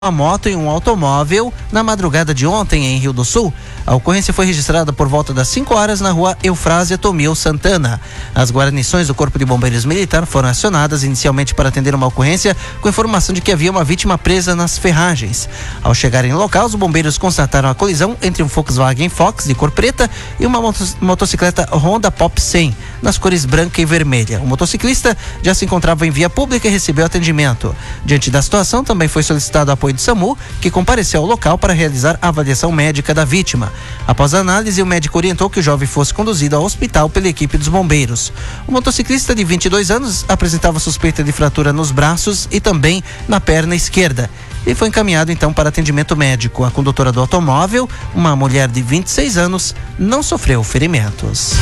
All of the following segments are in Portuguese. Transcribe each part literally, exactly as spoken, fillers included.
uma moto e um automóvel na madrugada de ontem em Rio do Sul. A ocorrência foi registrada por volta das cinco horas na rua Eufrásia Tomil Santana. As guarnições do Corpo de Bombeiros Militar foram acionadas inicialmente para atender uma ocorrência com informação de que havia uma vítima presa nas ferragens. Ao chegarem no local, os bombeiros constataram a colisão entre um Volkswagen Fox de cor preta e uma motos- motocicleta Honda Pop cem, nas cores branca e vermelha. O motociclista já se encontrava em via pública e recebeu atendimento. Diante da situação, também foi solicitado apoio do SAMU, que compareceu ao local para realizar a avaliação médica da vítima. Após a análise, o médico orientou que o jovem fosse conduzido ao hospital pela equipe dos bombeiros. O motociclista de vinte e dois anos apresentava suspeita de fratura nos braços e também na perna esquerda. E foi encaminhado então para atendimento médico. A condutora do automóvel, uma mulher de vinte e seis anos, não sofreu ferimentos.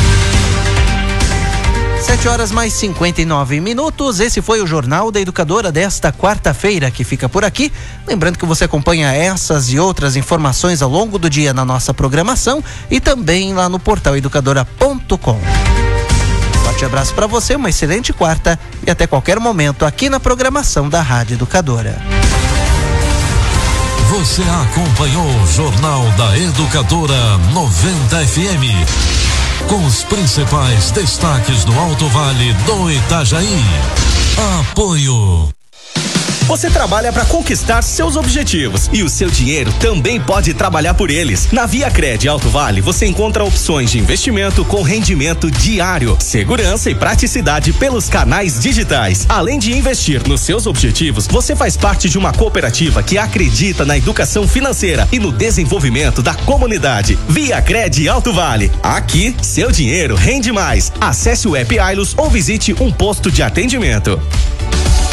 sete horas mais cinquenta e nove minutos. Esse foi o Jornal da Educadora desta quarta-feira, que fica por aqui. Lembrando que você acompanha essas e outras informações ao longo do dia na nossa programação e também lá no portal educadora ponto com. Forte abraço para você, uma excelente quarta e até qualquer momento aqui na programação da Rádio Educadora. Você acompanhou o Jornal da Educadora noventa F M. Com os principais destaques do Alto Vale do Itajaí. Apoio. Você trabalha para conquistar seus objetivos e o seu dinheiro também pode trabalhar por eles. Na ViaCred Alto Vale você encontra opções de investimento com rendimento diário, segurança e praticidade pelos canais digitais. Além de investir nos seus objetivos, você faz parte de uma cooperativa que acredita na educação financeira e no desenvolvimento da comunidade. ViaCred Alto Vale. Aqui, seu dinheiro rende mais. Acesse o app Ailos ou visite um posto de atendimento.